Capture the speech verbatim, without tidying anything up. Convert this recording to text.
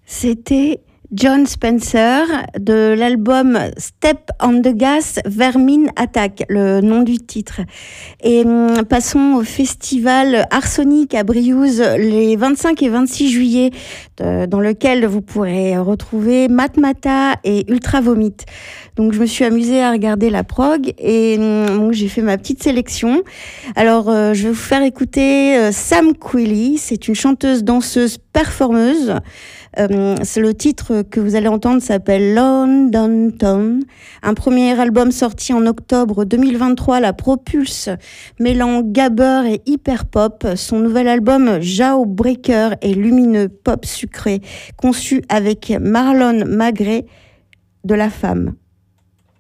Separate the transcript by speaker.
Speaker 1: C'était Jon Spencer de l'album Step on the Gas, Vermin Attack, le nom du titre. Et hum, passons au festival Arsonic à Briouze les vingt-cinq et vingt-six juillet, de, dans lequel vous pourrez retrouver Matmata et Ultra Vomit. Donc je me suis amusée à regarder la prog et hum, j'ai fait ma petite sélection. Alors euh, je vais vous faire écouter euh, Sam Quilly, c'est une chanteuse, danseuse, performeuse. Euh, c'est le titre que vous allez entendre s'appelle London Town. Un premier album sorti en octobre deux mille vingt-trois la propulse, mêlant gabber et hyper pop. Son nouvel album Jawbreaker est lumineux, pop sucré, conçu avec Marlon Magret de La Femme.